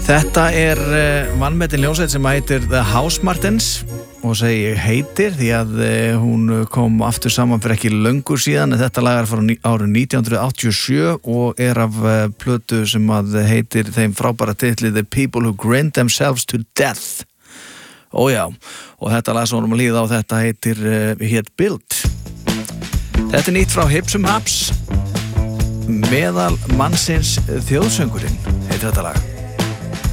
Þetta vanmetin hljómsveit sem heitir The Housemartins og segi heitir því að hún kom aftur saman fyrir ekki löngu síðan en þetta lag frá árið 1987 og af plötu sem að heitir þeim frábæra titli The People Who Grinned Themselves to Death. Ójá, og þetta lag sem vorum að líða á þetta heitir Hét Built. Þetta nýtt frá Hipsum Haps, Meðal mannsins þjóðsöngurinn heitir þetta lag.